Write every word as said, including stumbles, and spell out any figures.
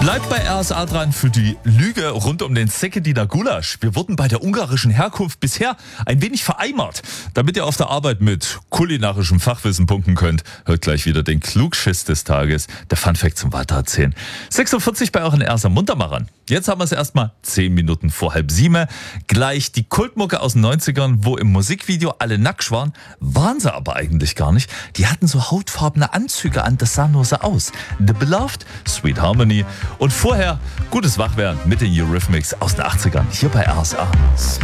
Bleibt bei R S A dran für die Lüge rund um den Sekediner Gulasch. Wir wurden bei der ungarischen Herkunft bisher ein wenig vereimert. Damit ihr auf der Arbeit mit kulinarischem Fachwissen punkten könnt, hört gleich wieder den Klugschiss des Tages, der Funfact zum Weitererzählen. sechs Uhr vierzig bei euren R S A Muntermachern. Jetzt haben wir es erstmal zehn Minuten vor halb sieben. Gleich die Kultmucke aus den neunzigern, wo im Musikvideo alle nackt waren, waren sie aber eigentlich gar nicht. Die hatten so hautfarbene Anzüge an, das sah nur so aus. The Beloved, Sweet Harmony und vorher gutes Wachwerden mit den Eurythmics aus den achtzigern hier bei R S A.